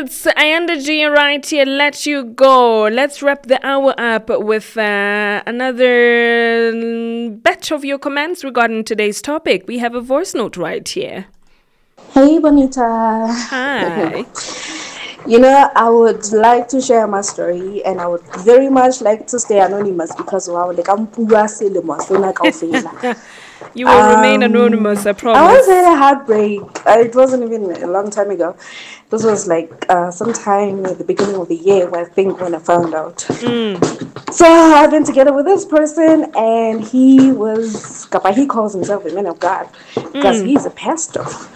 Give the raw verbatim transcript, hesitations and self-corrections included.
It's Energy right here. Let you go. Let's wrap the hour up with uh, another batch of your comments regarding today's topic. We have a voice note right here. Hey, Bonita. Hi. You know, I would like to share my story, and I would very much like to stay anonymous because wow, like I'm poor selemo, so like I'll fail. You will remain anonymous, Um, I I once promise. had a heartbreak. Uh, It wasn't even a long time ago. This was like uh, sometime at the beginning of the year, where I think when I found out. Mm. So I've been together with this person, and he was, kapa, he calls himself a man of God because Mm. he's a pastor.